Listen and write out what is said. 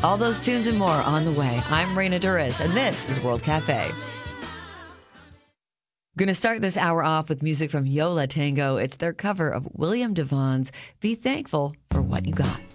All those tunes and more on the way. I'm Raina Duris, and this is World Cafe. Going to start this hour off with music from Yo La Tengo. It's their cover of William DeVon's Be Thankful for What You Got.